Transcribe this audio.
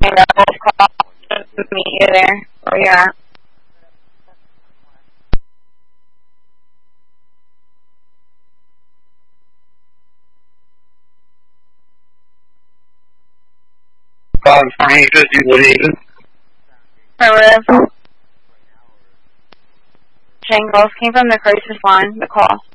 Rebels call to meet you there where you're at. Frank, says you leave. Affirmative. Jangles came from the crisis line, the call.